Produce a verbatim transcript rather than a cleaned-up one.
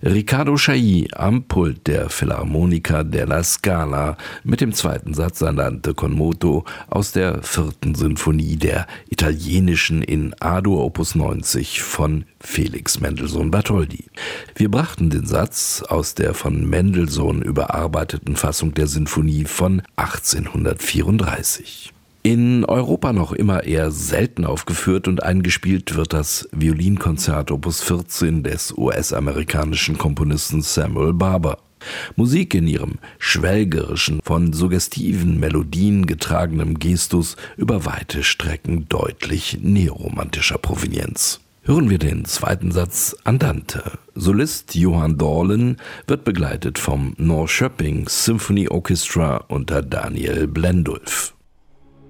Riccardo Chailly am Pult der Filarmonica della Scala mit dem zweiten Satz Andante con moto aus der vierten Sinfonie der italienischen in A-Dur Opus neunzig von Felix Mendelssohn Bartholdy. Wir brachten den Satz aus der von Mendelssohn überarbeiteten Fassung der Sinfonie von achtzehnhundertvierunddreißig. In Europa noch immer eher selten aufgeführt und eingespielt wird das Violinkonzert Opus vierzehn des U S-amerikanischen Komponisten Samuel Barber. Musik in ihrem schwelgerischen, von suggestiven Melodien getragenen Gestus über weite Strecken deutlich neoromantischer Provenienz. Hören wir den zweiten Satz Andante. Solist Johann Dorlen wird begleitet vom Norrköping Symphony Orchestra unter Daniel Blendulf.